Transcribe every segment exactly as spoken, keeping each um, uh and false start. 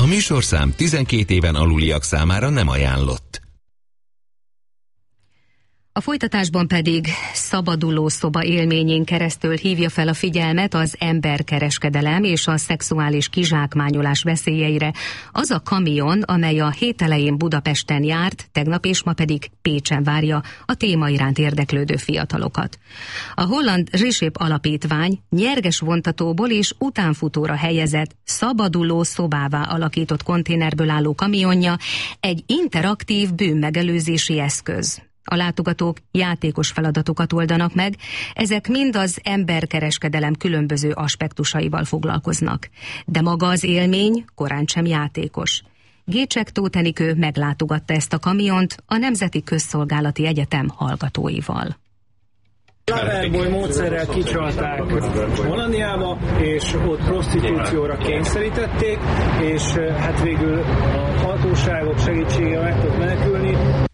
műsorszám tizenkét éven aluliak számára nem ajánlott. A folytatásban pedig szabaduló szoba élményén keresztül hívja fel a figyelmet az emberkereskedelem és a szexuális kizsákmányolás veszélyeire az a kamion, amely a hét elején Budapesten járt, tegnap és ma pedig Pécsen várja a téma iránt érdeklődő fiatalokat. A holland Reshape alapítvány nyerges vontatóból és utánfutóra helyezett szabaduló szobává alakított konténerből álló kamionja egy interaktív bűnmegelőzési eszköz. A látogatók játékos feladatokat oldanak meg, ezek mind az emberkereskedelem különböző aspektusaival foglalkoznak. De maga az élmény korán sem játékos. Gécsek Tóth Enikő meglátogatta ezt a kamiont a Nemzeti Közszolgálati Egyetem hallgatóival. Loverboy módszerrel kicsalták Hollandiába, és ott prostitúcióra kényszerítették, és hát végül a hatóságok segítségével meg tudott menekülni.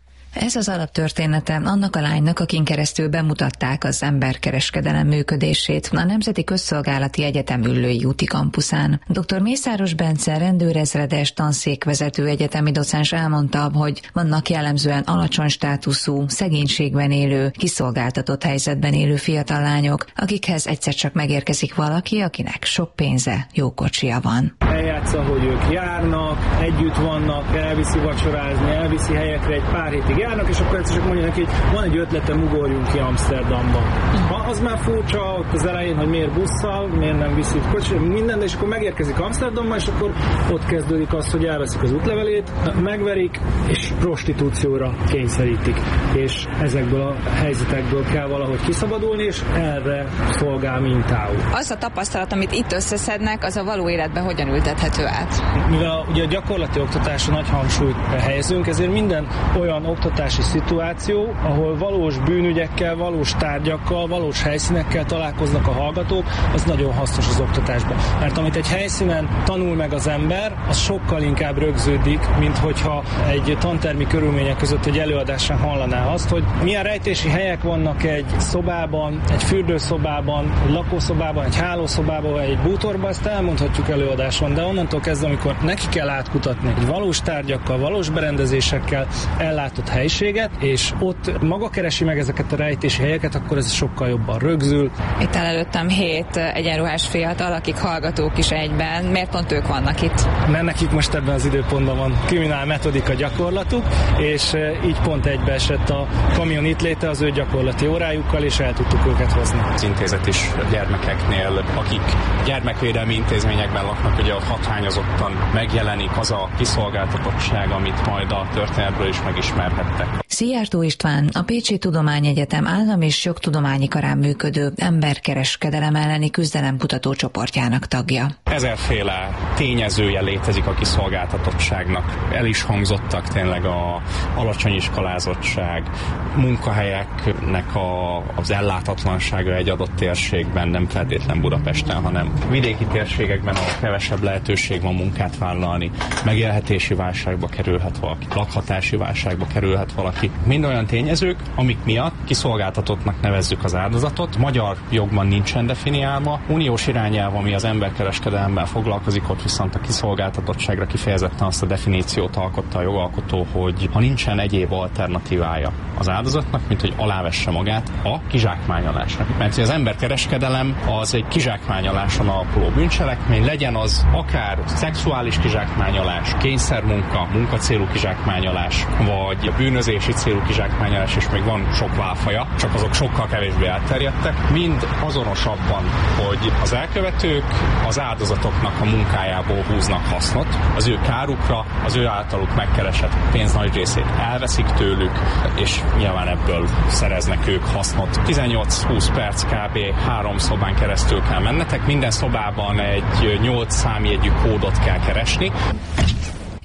Ez az alaptörténete annak a lánynak, akin keresztül bemutatták az emberkereskedelem működését a Nemzeti Közszolgálati Egyetem Üllői úti kampuszán. dr. Mészáros Bence rendőrezredes tanszékvezető egyetemi docens elmondta, hogy vannak jellemzően alacsony státuszú, szegénységben élő, kiszolgáltatott helyzetben élő fiatal lányok, akikhez egyszer csak megérkezik valaki, akinek sok pénze, jó kocsia van. Eljátsza, hogy ők járnak, együtt vannak, elviszi vacsorázni, elviszi helyekre, egy pár hétig járnak, és akkor egyszer csak mondja neki, hogy van egy ötletem, ugorjunk ki Amsterdamba. Ha az már furcsa ott az elején, hogy miért busszal, miért nem viszi kocsi, minden, és akkor megérkezik Amsterdamba, és akkor ott kezdődik az, hogy elveszik az útlevelét, megverik, és prostitúcióra kényszerítik. És ezekből a helyzetekből kell valahogy kiszabadulni, és erre szolgál mintául. Az a tapasztalat, amit itt összeszednek, az a való életben hogyan ültethető át? Mivel ugye a gyakorlati oktatásra nagy hangsúlyt helyezünk, ezért minden olyan oktatási szituáció, ahol valós bűnügyekkel, valós tárgyakkal, valós helyszínekkel találkoznak a hallgatók, az nagyon hasznos az oktatásban. Mert amit egy helyszínen tanul meg az ember, az sokkal inkább rögződik, mint hogyha egy tantermi körülmények között egy előadásán hallaná azt, hogy milyen rejtési helyek vannak egy szobában, egy fürdőszobában, egy lakószobában, egy hálószobában, vagy egy bútorban, ezt elmondhatjuk előadáson, de onnantól kezdve, amikor neki kell átkutatni egy valós tárgyakkal, valós berendezésekkel ellátott helyiséget, és ott maga keresi meg ezeket a rejtési helyeket, akkor ez sokkal jobban rögzül. Itt áll előttem hét egyenruhás fiatal, akik hallgatók is egyben. Miért pont ők vannak itt? Mert nekik most ebben az időpontban van kriminál metodika gyakorlatuk, és így pont egybeesett a kamion itt léte az ő gyakorlati órájukkal, és el tudtuk őket hozni. Az intézet is gyermekeknél, akik gyermekvédelmi intézményekben laknak, ugye ott hatványozottan megjelenik az a kiszolgáltatottság, amit majd a történetből is megismerhettek. Szijjártó István, a Pécsi Tudományegyetem állam- és jogtudományi karán működő emberkereskedelem elleni küzdelemkutató csoportjának tagja. Ezerféle tényezője létezik a kiszolgáltatottságnak. El is hangzottak tényleg a alacsony iskolázottság, munkahelyeknek a, az ellátatlansága egy adott térségben, nem feltétlen Budapesten, hanem vidéki térségekben, ahol kevesebb lehetőség van munkát vállalni, megélhetési válságba kerülhet valaki, lakhatási válságba kerülhet valaki. Mind olyan tényezők, amik miatt kiszolgáltatottnak nevezzük az áldozatot. Magyar jogban nincsen definiálva. Uniós irányelv, ami az emberkereskedelemmel foglalkozik, ott viszont a kiszolgáltatottságra kifejezetten azt a definíciót alkotta a jogalkotó, hogy ha nincsen egyéb alternatívája az áldozatnak, mint hogy alávesse magát a kizsákmányolásnak. Mert az emberkereskedelem az egy kizsákmányoláson alapuló bűncselekmény, legyen az akár szexuális kizsákmányolás, kényszermunka, munkacélú kizsákmányolás, vagy bűnözési célú kizsákmányolás, és még van sok válfaja, csak azok sokkal kevésbé elterjedtek. Mind azonos abban, hogy az elkövetők az áldozatoknak a munkájából húznak hasznot, az ő kárukra, az ő általuk megkeresett pénz nagy részét elveszik tőlük, és nyilván ebből szereznek ők hasznot. tizennyolc-húsz perc kb. három szobán keresztül kell mennetek, minden szobában egy nyolc számjegyű kódot kell keresni.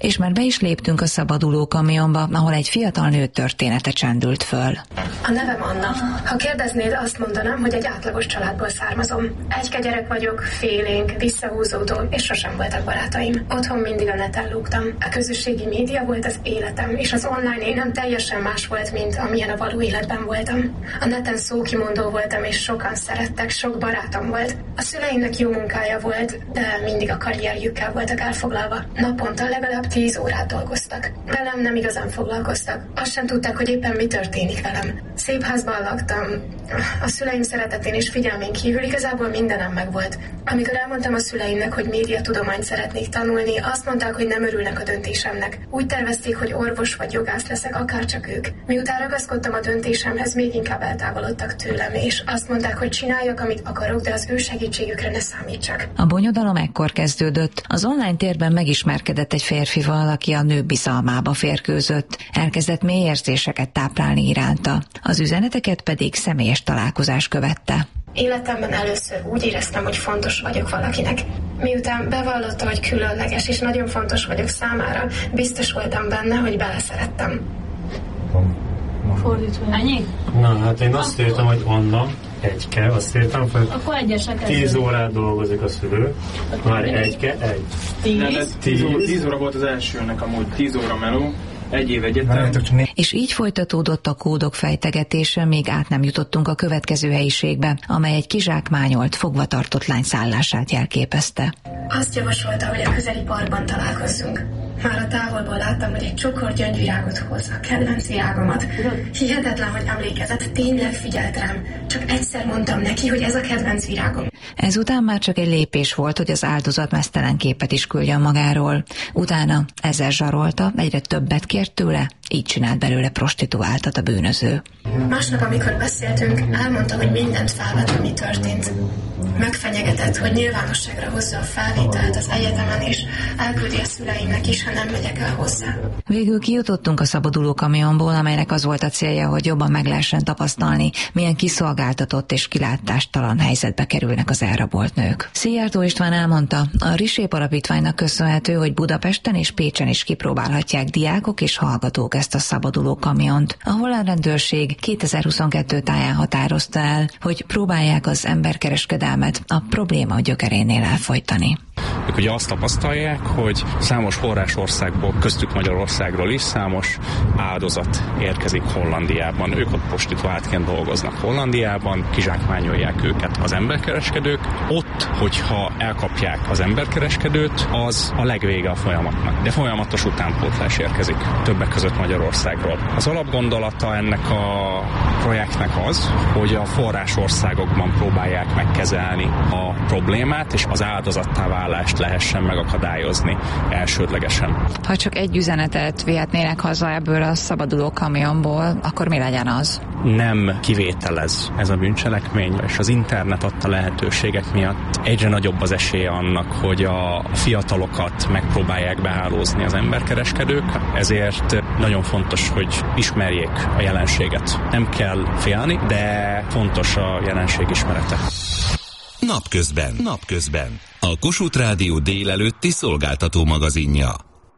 És már be is léptünk a szabaduló kamionba, ahol egy fiatal nő története csendült föl. A nevem Anna. Ha kérdeznéd, azt mondanám, hogy egy átlagos családból származom. Egyke gyerek vagyok, félénk, visszahúzódó, és sosem voltak barátaim. Otthon mindig a neten lúgtam. A közösségi média volt az életem, és az online énem teljesen más volt, mint amilyen a való életben voltam. A neten szókimondó voltam, és sokan szerettek, sok barátom volt. A szüleimnek jó munkája volt, de mindig a karrierjükkel voltak elfoglalva. Naponta legalább tíz órát dolgoztak. Velem nem igazán foglalkoztak. Azt sem tudták, hogy éppen mi történik velem. Szép házban laktam. A szüleim szeretetén és figyelmén kívül igazából mindenem megvolt. Amikor elmondtam a szüleimnek, hogy médiatudományt szeretnék tanulni, azt mondták, hogy nem örülnek a döntésemnek. Úgy tervezték, hogy orvos vagy jogász leszek, akárcsak ők. Miután ragaszkodtam a döntésemhez, még inkább eltávolodtak tőlem, és azt mondták, hogy csináljak, amit akarok, de az ő segítségükre ne számítsak. A bonyodalom ekkor kezdődött. Az online térben megismerkedett egy férfival, aki a nő bizalmába férkőzött. Elkezdett mély érzéseket táplálni iránta. Az üzeneteket pedig személyes találkozás követte. Életemben először úgy éreztem, hogy fontos vagyok valakinek. Miután bevallotta, hogy különleges és nagyon fontos vagyok számára, biztos voltam benne, hogy beleszerettem. Fordítva. Ennyi? Na, hát én azt írtam, hogy Anna, egyke, azt írtam, hogy akkor egyesek tíz órát dolgozik a szülő. Már egyke, egy. Tíz? Tíz, tíz óra volt az elsőnek amúgy, tíz óra meló. Egy év egyetem. És így folytatódott a kódok fejtegetése, még át nem jutottunk a következő helyiségbe, amely egy kizsákmányolt, fogvatartott lány szállását jelképezte. Azt javasolta, hogy a közeli parkban találkozzunk. Már a távolból láttam, hogy egy csokor gyöngyvirágot hoz, a kedvenc virágomat. Hihetetlen, hogy emlékezett, tényleg figyelt rám. Csak egyszer mondtam neki, hogy ez a kedvenc virágom. Ezután már csak egy lépés volt, hogy az áldozat meztelen képet is küldjön magáról. Utána ezzel zsarolta, egyre többet kért tőle, így csinált belőle prostituáltat a bűnöző. Másnap, amikor beszéltünk, elmondta, hogy mindent felvet, ami történt. Megfenyegetett, hogy nyilvánosságra hozza a felvételt az egyetemen, és elküldi a szüleimnek is, ha nem megyek el hozzá. Végül kijutottunk a szabaduló kamionból, amelynek az volt a célja, hogy jobban meg lehessen tapasztalni, milyen kiszolgáltatott és kilátástalan helyzetbe kerülnek az elrabolt nők. Szijjártó István elmondta, a Risép Alapítványnak köszönhető, hogy Budapesten és Pécsen is kipróbálhatják diákok és hallgatók ezt a szabaduló kamiont. A holland rendőrség kétezer-huszonkettő táján határozta el, hogy próbálják az emberkereskedelmet a probléma gyökerénél elfojtani. Ők ugye azt tapasztalják, hogy számos forrásországból, köztük Magyarországról is számos áldozat érkezik Hollandiában. Ők ott prostituáltként dolgoznak Hollandiában, kizsákmányolják őket az emberkereskedők. Ott, hogyha elkapják az emberkereskedőt, az a legvége a folyamatnak. De folyamatos utánpótlás érkezik többek között Magyarországról. Az alapgondolata ennek a projektnek az, hogy a forrásországokban próbálják megkezelni a problémát, és az áldozattá válást lehessen megakadályozni elsődlegesen. Ha csak egy üzenetet vihetnének haza ebből a szabaduló kamionból, akkor mi legyen az? Nem kivételez ez a bűncselekmény, és az internet adta lehetőségek miatt egyre nagyobb az esélye annak, hogy a fiatalokat megpróbálják behálózni az emberkereskedők, ezért nagyon fontos, hogy ismerjék a jelenséget. Nem kell félni, de fontos a jelenség ismerete. Napközben. Napközben. A Kossuth Rádió délelőtti szolgáltató magazinja.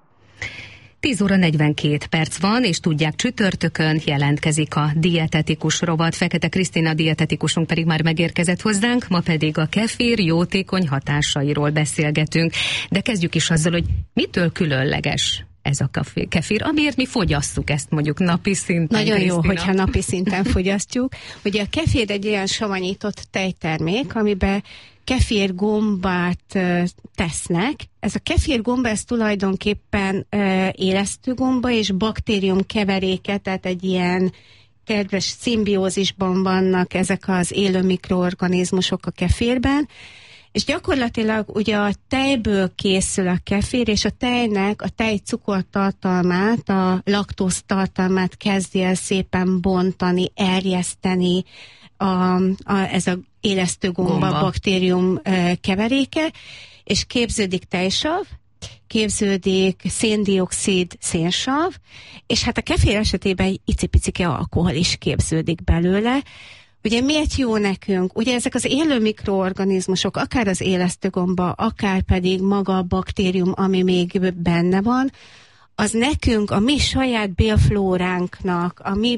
tíz óra negyvenkét perc van, és tudják, csütörtökön jelentkezik a dietetikus rovat. Fekete Krisztina dietetikusunk pedig már megérkezett hozzánk, ma pedig a kefir jótékony hatásairól beszélgetünk. De kezdjük is azzal, hogy mitől különleges ez a kefir, amiért mi fogyasszuk ezt mondjuk napi szinten. Nagyon Krisztina. jó, hogyha napi szinten fogyasztjuk. Ugye a kefir egy ilyen savanyított tejtermék, amiben kefirgombát uh, tesznek. Ez a kefirgomba, ez tulajdonképpen uh, élesztőgomba és baktérium keveréke, tehát egy ilyen kedves szimbiózisban vannak ezek az élő mikroorganizmusok a kefirben, és gyakorlatilag ugye a tejből készül a kefir, és a tejnek a tej cukortartalmát, a laktóz tartalmát kezdi el szépen bontani, erjeszteni a, a, ez a élesztőgomba Gomba. baktérium e, keveréke, és képződik tejsav, képződik széndioxid, szénsav, és hát a kefir esetében egy icipicike alkohol is képződik belőle, Ugye miért jó nekünk? Ugye ezek az élő mikroorganizmusok, akár az élesztőgomba, akár pedig maga a baktérium, ami még benne van, az nekünk, a mi saját bélflóránknak, a mi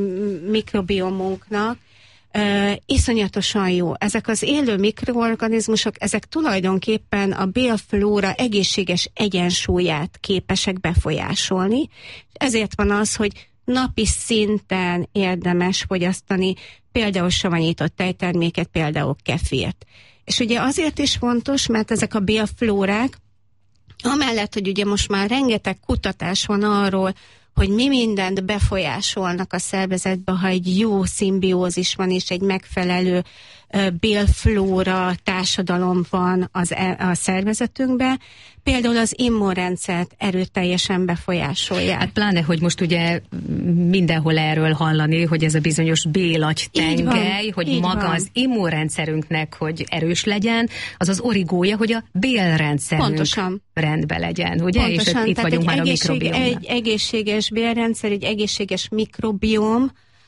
mikrobiomunknak uh, iszonyatosan jó. Ezek az élő mikroorganizmusok, ezek tulajdonképpen a bélflóra egészséges egyensúlyát képesek befolyásolni. Ezért van az, hogy napi szinten érdemes fogyasztani például savanyított tejterméket, például kefírt. És ugye azért is fontos, mert ezek a bélflórák, amellett, hogy ugye most már rengeteg kutatás van arról, hogy mi mindent befolyásolnak a szervezetbe, ha egy jó szimbiózis van, és egy megfelelő bélflóra társadalom van az, a szervezetünkben, például az immunrendszert erőteljesen befolyásolják. Hát pláne, hogy most ugye mindenhol erről hallani, hogy ez a bizonyos bélagytengely, hogy így maga van. Az immunrendszerünknek, hogy erős legyen, az az origója, hogy a bélrendszerünk Pontosan. rendben legyen, ugye? Pontosan. És itt Tehát vagyunk már egészség, a mikrobiomnál. egy egészséges bélrendszer, egy egészséges mikrobiom,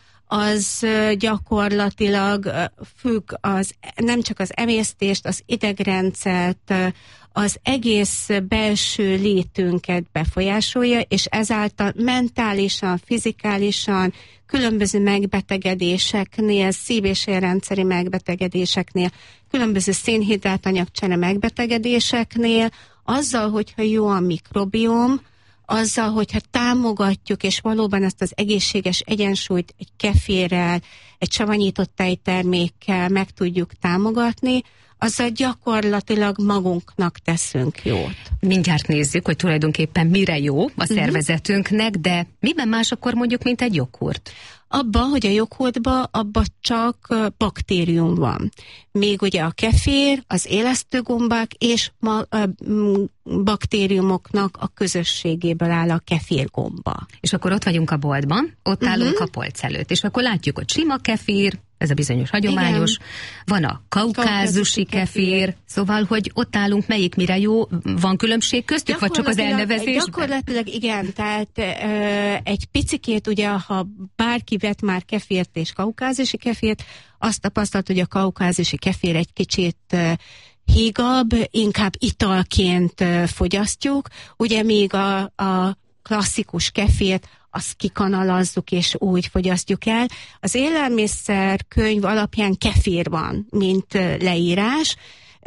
az gyakorlatilag függ az, nem csak az emésztést, az idegrendszert, az egész belső létünket befolyásolja, és ezáltal mentálisan, fizikálisan, különböző megbetegedéseknél, szív- és érrendszeri megbetegedéseknél, különböző szénhidrátanyagcsere megbetegedéseknél, azzal, hogyha jó a mikrobiom, azzal, hogyha támogatjuk, és valóban ezt az egészséges egyensúlyt egy keférrel, egy savanyított tejtermékkel meg tudjuk támogatni, azzal gyakorlatilag magunknak teszünk jót. Mindjárt nézzük, hogy tulajdonképpen mire jó a szervezetünknek, de miben más akkor mondjuk, mint egy joghurt? Abban, hogy a joghurtban abban csak baktérium van. Még ugye a kefér, az élesztőgombák és ma, a, baktériumoknak a közösségéből áll a kefírgomba. És akkor ott vagyunk a boltban, ott uh-huh. állunk a polc előtt, és akkor látjuk, hogy sima kefír, ez a bizonyos hagyományos, igen. Van a kaukázusi kefír, kefír, szóval, hogy ott állunk, melyik mire jó, van különbség köztük, vagy csak az elnevezésben? Gyakorlatilag igen, tehát ö, egy picikét ugye, ha bárki vett már kefírt és kaukázusi kefírt, azt tapasztalt, hogy a kaukázusi kefír egy kicsit ö, hígabb, inkább italként ö, fogyasztjuk, ugye még a, a klasszikus kefírt azt kikanalazzuk, és úgy fogyasztjuk el. Az élelmiszer könyv alapján kefír van, mint leírás,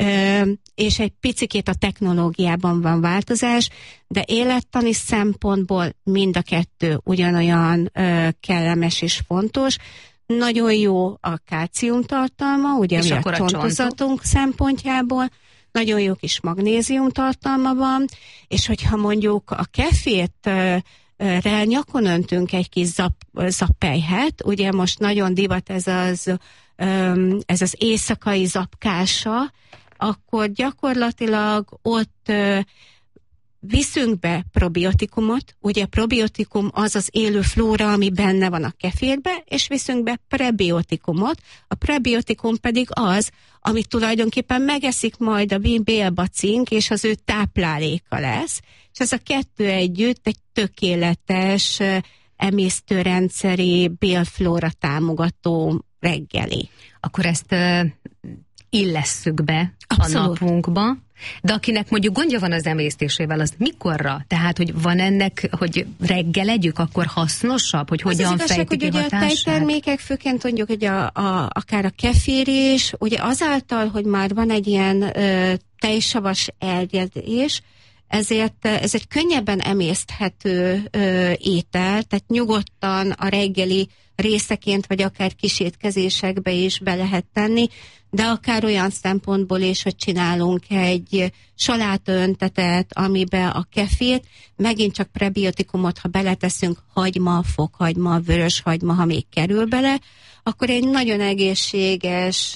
és egy picikét a technológiában van változás, de élettani szempontból mind a kettő ugyanolyan kellemes és fontos. Nagyon jó a kálcium tartalma, ugye mi a csontozatunk szempontjából, nagyon jó kis magnézium tartalma van, és hogyha mondjuk a kefírt rá nyakon öntünk egy kis zap, zappelyhet, ugye most nagyon divat ez az, ez az éjszakai zapkása, akkor gyakorlatilag ott viszünk be probiotikumot, ugye probiotikum az az élő flóra, ami benne van a kefírbe, és viszünk be prebiotikumot, a prebiotikum pedig az, amit tulajdonképpen megeszik majd a bélbacink, és az ő tápláléka lesz, és ez a kettő együtt egy tökéletes emésztőrendszeri bélflóra támogató reggeli. Akkor ezt uh, illesszük be Abszolút. A napunkba, de akinek mondjuk gondja van az emésztésével, az mikorra? Tehát, hogy van ennek, hogy reggel együk, akkor hasznosabb, hogy hogyan az igazság, fejtik hogy ki hatását? Ugye a tejtermékek, főként mondjuk, hogy a, a, akár a kefír is, ugye azáltal, hogy már van egy ilyen ö, tejsavas elgyedés, ezért ez egy könnyebben emészthető ö, étel, tehát nyugodtan a reggeli részeként, vagy akár kísétkezésekbe is be lehet tenni, de akár olyan szempontból is, hogy csinálunk egy salátaöntetet, amiben a kefírt, megint csak prebiotikumot, ha beleteszünk, hagyma, fokhagyma, vöröshagyma, ha még kerül bele, akkor egy nagyon egészséges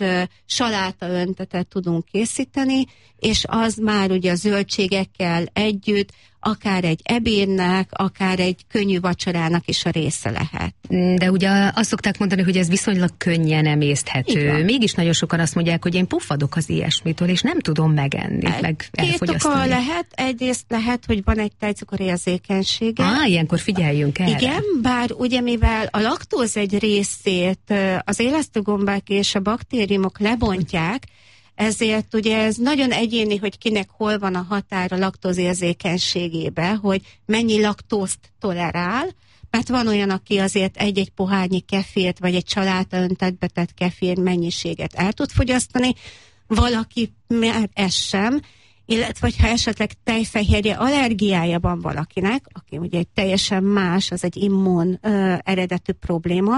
salátaöntetet tudunk készíteni, és az már ugye a zöldségekkel együtt akár egy ebédnek, akár egy könnyű vacsorának is a része lehet. De ugye azt szokták mondani, hogy ez viszonylag könnyen emészthető. Mégis nagyon sokan azt mondják, hogy én puffadok az ilyesmitől, és nem tudom megenni, e, meg elfogyasztani. Két oka lehet. Egyrészt lehet, hogy van egy tejcukorérzékenysége. Á, ilyenkor figyeljünk erre. Igen, bár ugye mivel a laktóz egy részét az élesztőgombák és a baktériumok lebontják, ezért ugye ez nagyon egyéni, hogy kinek hol van a határ a laktózérzékenységébe, hogy mennyi laktózt tolerál, mert van olyan, aki azért egy-egy pohárnyi kefírt, vagy egy családra öntött betett kefír mennyiséget el tud fogyasztani, valaki már ez sem, illetve ha esetleg tejfehérje allergiája van valakinek, aki ugye egy teljesen más, az egy immun ö, eredetű probléma,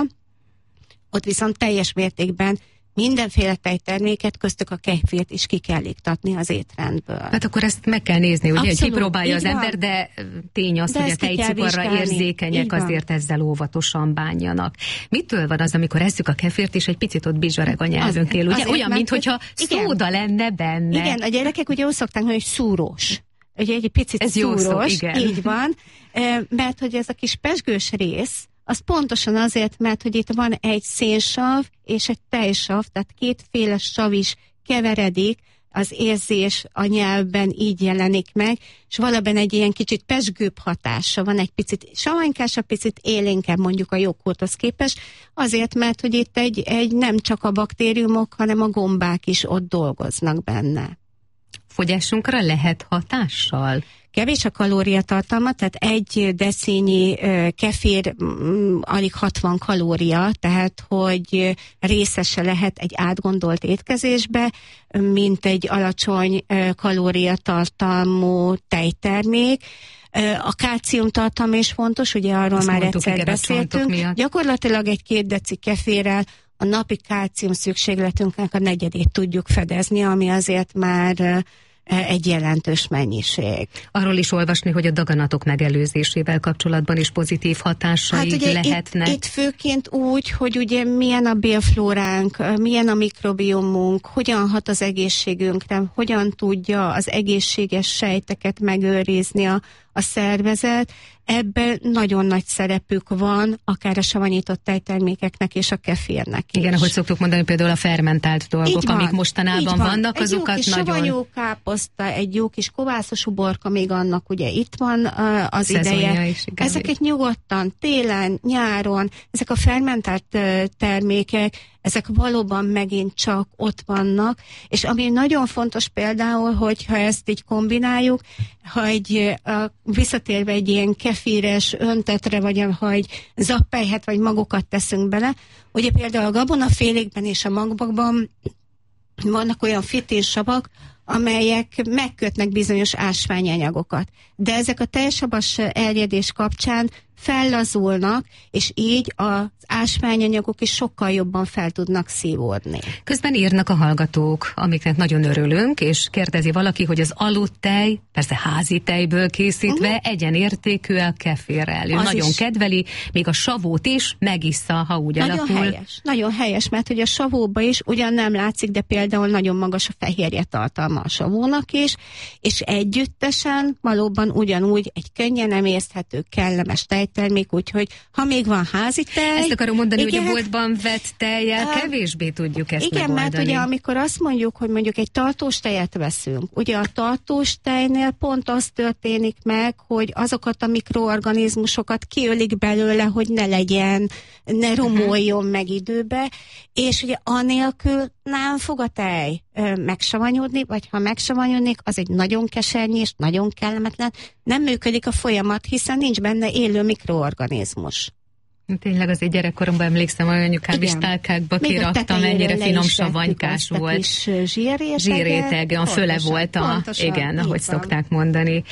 ott viszont teljes mértékben mindenféle tejterméket, köztük a kefírt is ki kell iktatni az étrendből. Hát akkor ezt meg kell nézni, ugye, hogy kipróbálja az ember, de tény az, de hogy a tejcukorra érzékenyek azért ezzel óvatosan bánjanak. Mitől van az, amikor esszük a kefírt, és egy picit ott bizsareg a nyelvünknél, ugye? Olyan, mintha szóda lenne benne. Igen, a gyerekek ugye úgy szokták, hogy szúrós. Ugye egy picit ez szúrós, jó szó, igen. Így van, mert hogy ez a kis pezsgős rész, az pontosan azért, mert hogy itt van egy szénsav és egy tejsav, tehát kétféle sav is keveredik, az érzés a nyelvben így jelenik meg, és valamiben egy ilyen kicsit pezsgőbb hatása van, egy picit savanykás, picit élénkebb mondjuk a joghurthoz képest, azért, mert hogy itt egy, egy nem csak a baktériumok, hanem a gombák is ott dolgoznak benne. Fogyásunkra lehet hatással? Kevés a kalóriatartalma, tehát egy decínyi kefír mm, alig hatvan kalória, tehát hogy részese lehet egy átgondolt étkezésbe, mint egy alacsony kalóriatartalmú tejtermék. A kálciumtartalma is fontos, ugye arról azt már mondtuk, egyszer igen, beszéltünk. Gyakorlatilag egy két deci kefírrel a napi kálcium szükségletünknek a negyedét tudjuk fedezni, ami azért már egy jelentős mennyiség. Arról is olvasni, hogy a daganatok megelőzésével kapcsolatban is pozitív hatásai hát ugye lehetnek. Itt, itt főként úgy, hogy ugye milyen a bélflóránk, milyen a mikrobiomunk, hogyan hat az egészségünkre, hogyan tudja az egészséges sejteket megőrizni a, a szervezet. Ebben nagyon nagy szerepük van, akár a savanyított tejtermékeknek és a kefírnek is. Igen, ahogy szoktuk mondani, például a fermentált dolgok, van, amik mostanában van. vannak, egy azokat jó kis nagyon... savanyú káposzta, egy jó kis kovászos uborka, még annak ugye itt van uh, az ideje. Is, igen, Ezeket nyugodtan, télen, nyáron, ezek a fermentált uh, termékek, ezek valóban megint csak ott vannak, és ami nagyon fontos például, hogyha ezt így kombináljuk, ha egy uh, visszatérve egy ilyen kefíres öntetre, vagy ha egy zappelyhet, vagy magokat teszünk bele, ugye például a gabonafélékben és a magvakban vannak olyan fitérsavak, amelyek megkötnek bizonyos ásványanyagokat. De ezek a teljesavas eljedés kapcsán fellazulnak, és így az ásványanyagok is sokkal jobban fel tudnak szívódni. Közben írnak a hallgatók, amiknek nagyon örülünk, és kérdezi valaki, hogy az aludtej, persze házi tejből készítve, uh-huh. egyenértékű a kefirrel. Ő az nagyon is kedveli, még a savót is megissza, ha úgy nagyon alakul. Helyes, nagyon helyes, mert hogy a savóba is ugyan nem látszik, de például nagyon magas a fehérje tartalma a savónak is, és együttesen valóban ugyanúgy egy könnyen emészthető, kellemes tejtermék, úgyhogy ha még van házi tej. Ezt akarom mondani, igen, hogy a boltban vett tejjel uh, kevésbé tudjuk ezt igen, megoldani. mert ugye amikor azt mondjuk, hogy mondjuk egy tartós tejet veszünk, ugye a tartós tejnél pont az történik meg, hogy azokat a mikroorganizmusokat kiölik belőle, hogy ne legyen, ne romoljon uh-huh. meg időbe, és ugye anélkül nem fog a tej ö, megsavanyodni, vagy ha megsavanyodnik, az egy nagyon kesernyés, nagyon kellemetlen, nem működik a folyamat, hiszen nincs benne élő mikroorganizmus. Tényleg azért gyerekkoromban emlékszem, hogy anyukám is tálkákba kirakta, mennyire finom savanykás volt. Kis zsírréteg. Zsírréteg, olyan föle volt a, pontosan, igen, ahogy van. Szokták mondani.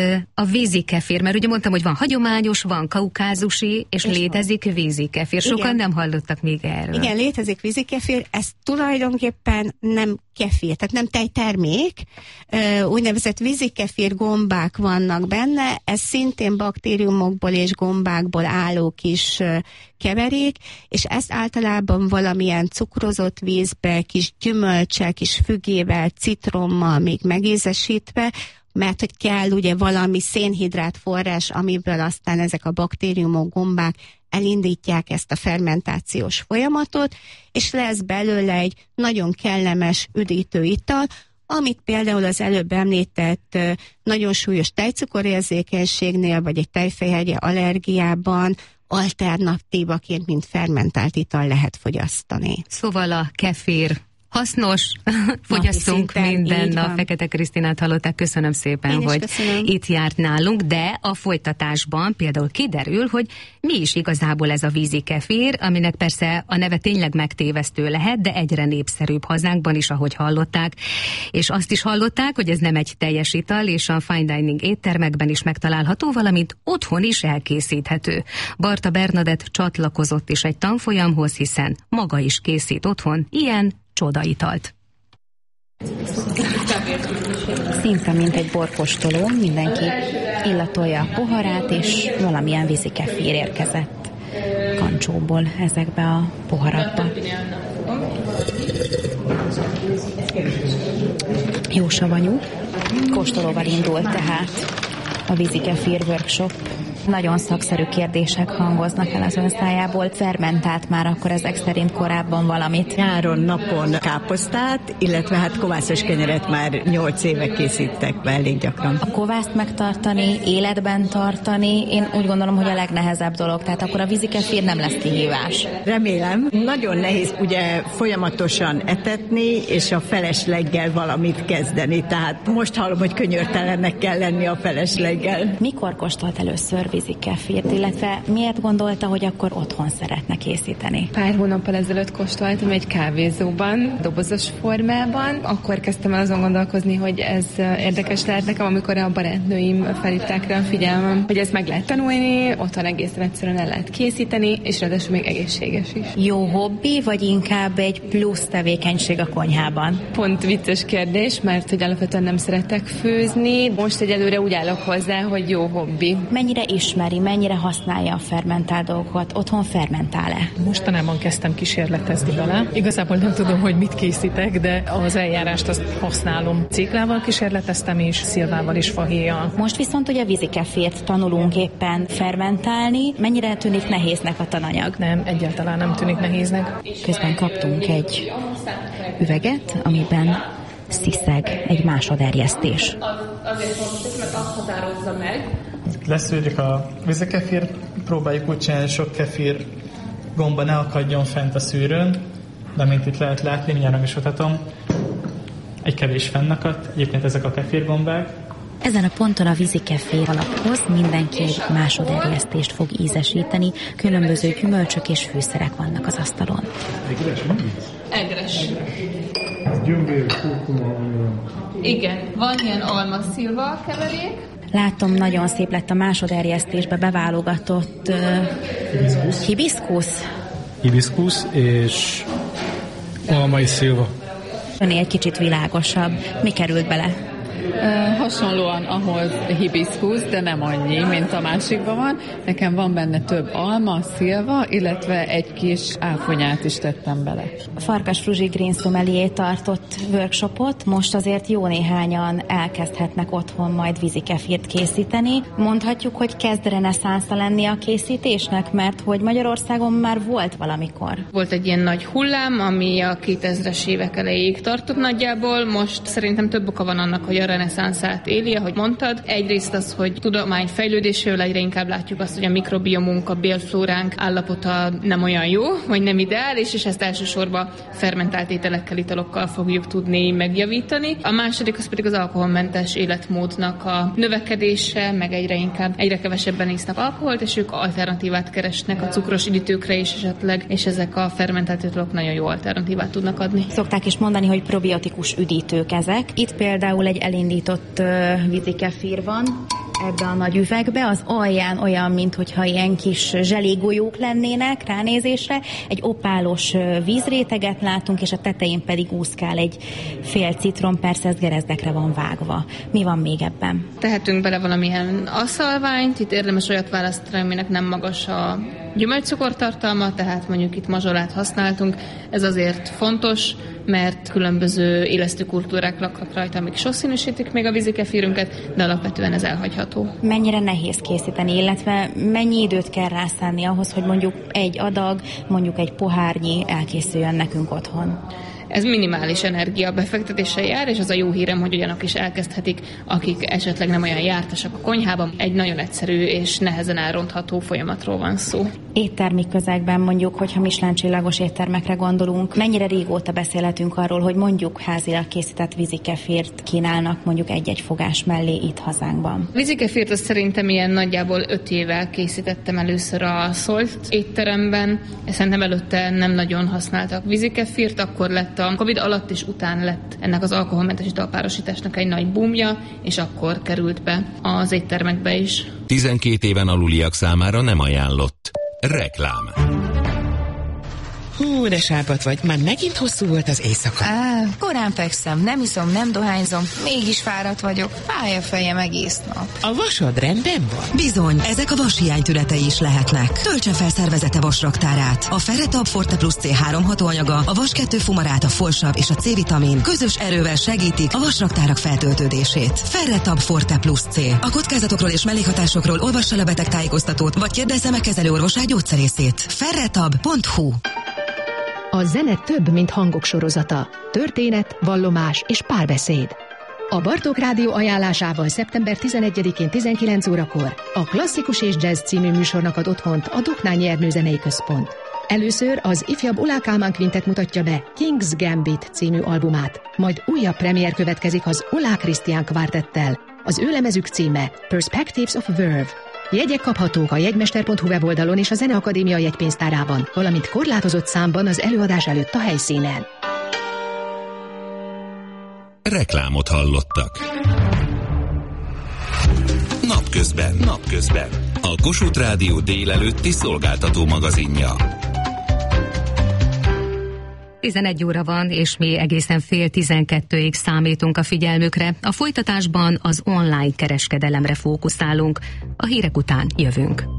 A vízi kefir, mert ugye mondtam, hogy van hagyományos, van kaukázusi, és, és létezik van. vízi kefir. Sokan igen. nem hallottak még erről. Igen, létezik vízi kefir, ez tulajdonképpen nem kefir, tehát nem tejtermék, úgynevezett vízi kefir gombák vannak benne, ez szintén baktériumokból és gombákból álló kis keverék, és ezt általában valamilyen cukrozott vízbe, kis gyümölcsel, kis fügével, citrommal még megízesítve, mert hogy kell ugye valami szénhidrát forrás, amiből aztán ezek a baktériumok, gombák elindítják ezt a fermentációs folyamatot, és lesz belőle egy nagyon kellemes üdítő ital, amit például az előbb említett nagyon súlyos tejcukorérzékenységnél, vagy egy tejfehérje allergiában alternatívaként, mint fermentált ital lehet fogyasztani. Szóval a kefir hasznos, fogyasztunk minden nap. Fekete Krisztinát hallották, köszönöm szépen, Én hogy köszönöm. itt járt nálunk, de a folytatásban például kiderül, hogy mi is igazából ez a vízi kefir, aminek persze a neve tényleg megtévesztő lehet, de egyre népszerűbb hazánkban is, ahogy hallották. És azt is hallották, hogy ez nem egy teljes ital, és a fine dining éttermekben is megtalálható, valamint otthon is elkészíthető. Barta Bernadett csatlakozott is egy tanfolyamhoz, hiszen maga is készít otthon ilyen csodaitalt. Szinte mint egy borkóstoló, mindenki illatolja a poharát, és valamilyen vízi kefir érkezett kancsóból ezekbe a poharakba. Jó savanyú. Kóstolóval indult tehát a vízi kefir workshop. Nagyon szakszerű kérdések hangoznak el az ön szájából. Fermentált már akkor ezek szerint korábban valamit? Nyáron, napon káposztát, illetve hát kovászos kenyeret már nyolc éve készítek be elég gyakran. A kovászt megtartani, életben tartani, én úgy gondolom, hogy a legnehezebb dolog. Tehát akkor a vízi kefir nem lesz kihívás. Remélem. Nagyon nehéz ugye folyamatosan etetni, és a felesleggel valamit kezdeni. Tehát most hallom, hogy könyörtelennek kell lenni a felesleggel. Mikor kóstolt először vízi kefirt, illetve miért gondolta, hogy akkor otthon szeretne készíteni? Pár hónappal ezelőtt kóstoltam egy kávézóban, dobozos formában. Akkor kezdtem el azon gondolkozni, hogy ez érdekes lehet nekem, amikor a barátnőim felhívták rá a figyelmem, hogy ezt meg lehet tanulni, otthon egészen egyszerűen el lehet készíteni, és ráadásul még egészséges is. Jó hobbi, vagy inkább egy plusz tevékenység a konyhában? Pont vicces kérdés, mert hogy alapvetően nem szeretek főzni. Most egyelőre úgy állok hozzá, hogy jó hobbi. Mennyire ismeri, mennyire használja a fermentált dolgokat? Otthon fermentál-e? Mostanában kezdtem kísérletezni vele. Igazából nem tudom, hogy mit készítek, de az eljárást azt használom. Céklával kísérleteztem is, szilvával és fahéjjal. Most viszont ugye vízi kefirt tanulunk éppen fermentálni. Mennyire tűnik nehéznek a tananyag? Nem, egyáltalán nem tűnik nehéznek. Közben kaptunk egy üveget, amiben sziszeg egy másoderjesztés. Azért fontos, mert azt határozza meg. Leszűrjük a vízikefírt, próbáljuk úgy csinálni, sok kefír gomba ne akadjon fent a szűrőn, de mint itt lehet látni, mindjárt is mutatom, egy kevés fennakadt, egyébként ezek a kefírgombák. Ezen a ponton a vízi kefir alaphoz mindenki egy másoderjesztést fog ízesíteni, különböző gyümölcsök és fűszerek vannak az asztalon. Egres, mi? Egres. Gyömbér, kurkuma. Igen, van ilyen alma-szilva keverék. Látom, nagyon szép lett a másoderjesztésbe beválogatott uh, hibiszkusz. Hibiszkusz és almai szilva. Öné egy kicsit világosabb. Mi került bele? Uh, hasonlóan ahhoz hibiszkusz, de nem annyi, mint a másikban van. Nekem van benne több alma, szilva, illetve egy kis áfonyát is tettem bele. Farkas Fruzsi Green Sommelier tartott workshopot, most azért jó néhányan elkezdhetnek otthon majd vízi kefirt készíteni. Mondhatjuk, hogy kezd reneszánsza lenni a készítésnek, mert hogy Magyarországon már volt valamikor. Volt egy ilyen nagy hullám, ami a kétezres évek elejéig tartott nagyjából. Most szerintem több oka van annak, hogy a reneszánszát éli, ahogy mondtad. Egyrészt az, hogy tudomány fejlődésével egyre inkább látjuk azt, hogy a mikrobiomunk, a bélflóránk állapota nem olyan jó, vagy nem ideális, és ezt elsősorban fermentált ételekkel, italokkal fogjuk tudni megjavítani. A második az pedig az alkoholmentes életmódnak a növekedése, meg egyre inkább, egyre kevesebben isznak alkoholt, és ők alternatívát keresnek a cukros üdítőkre is esetleg, és ezek a fermentált italok nagyon jó alternatívát tudnak adni. Szokták is mondani, hogy probiotikus üdítők ezek. Itt például egy elindított uh, vízi kefir van ebbe a nagy üvegbe, az alján olyan, mintha ilyen kis zselégolyók lennének ránézésre, egy opálos uh, vízréteget látunk, és a tetején pedig úszkál egy fél citrom, persze ez gerezdekre van vágva. Mi van még ebben? Tehetünk bele valamilyen aszalványt, itt érdemes olyat választani, aminek nem magas a gyümölcscukortartalma, tehát mondjuk itt mazsolát használtunk. Ez azért fontos, mert különböző élesztő kultúrák laknak rajta, amik sokszínűsítik még a vízikefirünket, de alapvetően ez elhagyható. Mennyire nehéz készíteni, illetve mennyi időt kell rászánni ahhoz, hogy mondjuk egy adag, mondjuk egy pohárnyi elkészüljön nekünk otthon? Ez minimális energia befektetéssel jár, és az a jó hírem, hogy olyanok is elkezdhetik, akik esetleg nem olyan jártasak a konyhában. Egy nagyon egyszerű és nehezen elrontható folyamatról van szó. Éttermi közegben mondjuk, hogyha Michelin-csillagos éttermekre gondolunk, mennyire régóta beszélhetünk arról, hogy mondjuk házilag készített vízikefírt kínálnak mondjuk egy-egy fogás mellé itt hazánkban? Vízikefírt azt szerintem ilyen nagyjából öt évvel készítettem először a Szolt étteremben. Szerintem előtte nem nagyon használtak vízikefírt, akkor lett a Covid alatt és után lett ennek az alkoholmentes italpárosításnak egy nagy boomja, és akkor került be az éttermekbe is. tizenkét éven aluliak számára nem ajánlott. Reklám. Hú, de sápat vagy. Már megint hosszú volt az éjszaka. Á, korán fekszem, nem iszom, nem dohányzom, mégis fáradt vagyok. Fáj a fejem egész nap. A vasad rendben van? Bizony, ezek a vashiány tünetei is lehetnek. Töltse fel szervezete vasraktárát. A Ferretab Forte Plus C három hatóanyaga, a vas kettő fumarát, a folsav és a C-vitamin közös erővel segítik a vasraktárak feltöltődését. Ferretab Forte Plus C. A kockázatokról és mellékhatásokról olvassa le betegtájékoztatót, vagy kérdezze meg kezelőorvosát, gyógyszerészét. ferretab pont hu. A zene több, mint hangok sorozata. Történet, vallomás és párbeszéd. A Bartók Rádió ajánlásával szeptember tizenegyedikén tizenkilenc órakor a Klasszikus és Jazz című műsornak ad otthont a Doknányi Ernő Zenei Központ. Először az ifjabb Olah Kálmán Quintet mutatja be King's Gambit című albumát, majd újabb premier következik az Olah Krisztián Kvártettel. Az ő lemezük címe Perspectives of Verve. Jegyek kaphatók a jegymester pont hu weboldalon és a Zeneakadémia jegypénztárában, valamint korlátozott számban az előadás előtt a helyszínen. Reklámot hallottak. Napközben. Napközben. A Kossuth Rádió délelőtti szolgáltató magazinja. tizenegy óra van, és mi egészen fél tizenkettőig számítunk a figyelmükre. A folytatásban az online kereskedelemre fókuszálunk. A hírek után jövünk.